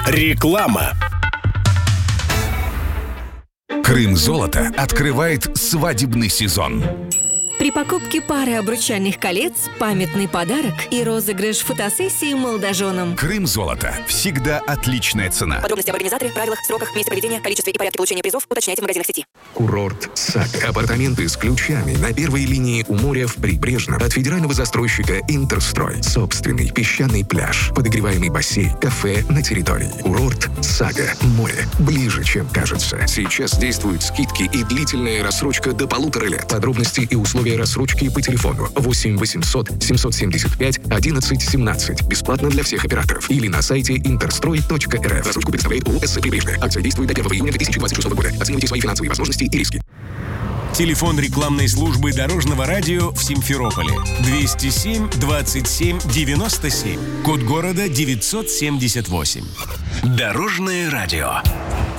Реклама. Крым-золото открывает свадебный сезон. При покупке пары обручальных колец памятный подарок и розыгрыш фотосессии молодоженам. Крым-золото. Всегда отличная цена. Подробности об организаторе, правилах, сроках, месте проведения, количестве и порядке получения призов уточняйте в магазинах сети. Курорт «Сага». Апартаменты с ключами на первой линии у моря в Прибрежном от федерального застройщика «Интерстрой». Собственный песчаный пляж, подогреваемый бассейн, кафе на территории. Курорт «Сага». Море ближе, чем кажется. Сейчас действуют скидки и длительная рассрочка до 1,5 лет. Подробности и условия рассрочки по телефону 8 800 775 11 17. Бесплатно для всех операторов. Или на сайте interstroy.rf. Рассрочку представляет ООО «СС Прибрежная». Акция действует до 1 июня 2026 года. Оценивайте свои финансовые возможности и риски. Телефон рекламной службы Дорожного радио в Симферополе 207 27 97. Код города 978. Дорожное радио.